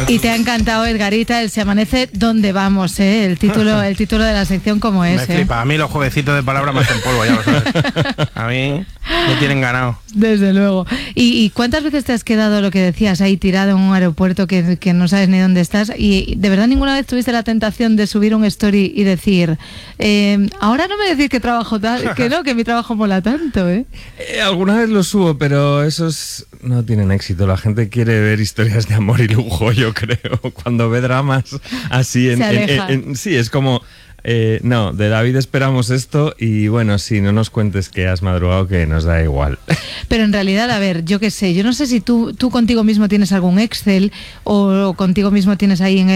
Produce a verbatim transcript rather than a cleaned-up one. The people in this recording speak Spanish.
Y te ha encantado, Edgarita, el Se amanece, ¿dónde vamos? ¿eh? El título el título de la sección como es. Me flipa, ¿eh? a mí los jueguecitos de palabras me hacen polvo, ya lo sabes. A mí me tienen ganado. Desde luego. ¿Y, y cuántas veces te has quedado, lo que decías, ahí tirado en un aeropuerto que, que no sabes ni dónde estás? Y de verdad ninguna vez tuviste la tentación de subir un story y decir, eh, ahora no me decís que trabajo tal, que no, que mi trabajo mola tanto, ¿eh? Eh, alguna vez lo subo, pero esos no tienen éxito. La gente quiere ver historias de amor y lujo, yo creo. Cuando ve dramas así en, Se en, aleja. en, en sí, es como eh, no, de David esperamos esto y bueno, sí, no nos cuentes que has madrugado, que nos da igual. Pero en realidad, a ver, yo qué sé, yo no sé si tú, tú contigo mismo tienes algún Excel o contigo mismo tienes ahí en